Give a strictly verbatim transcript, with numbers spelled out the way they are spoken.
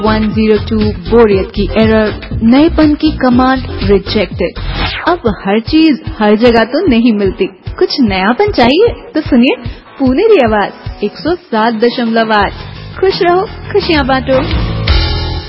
One zero two बोरियत की error, नएपन की कमांड रिजेक्टेड। अब हर चीज हर जगह तो नहीं मिलती, कुछ नयापन चाहिए तो सुनिए पुनेरी आवाज एक सौ सात दशमलव आठ। खुश रहो, खुशियाँ बांटो।